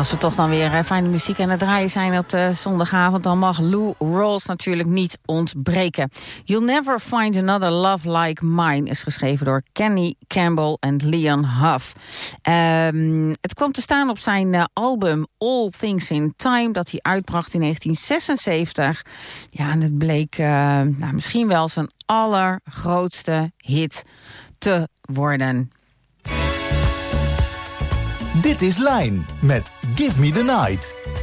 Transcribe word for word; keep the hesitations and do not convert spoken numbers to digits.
Als we toch dan weer uh, fijne muziek aan het draaien zijn op de zondagavond, dan mag Lou Rawls natuurlijk niet ontbreken. You'll Never Find Another Love Like Mine is geschreven door Kenny Campbell en Leon Huff. Um, het kwam te staan op zijn uh, album All Things in Time, dat hij uitbracht in negentien zesenzeventig. Ja, en het bleek uh, nou, misschien wel zijn allergrootste hit te worden. Dit is Line met Give Me the Night.